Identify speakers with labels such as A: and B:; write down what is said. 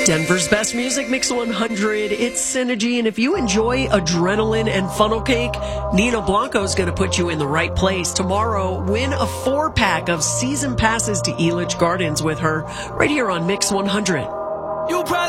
A: Denver's best music, Mix 100. It's Synergy, and if you enjoy adrenaline and funnel cake, Nina Blanco's going to put you in the right place. Tomorrow, win a 4-pack of season passes to Elitch Gardens with her right here on Mix 100.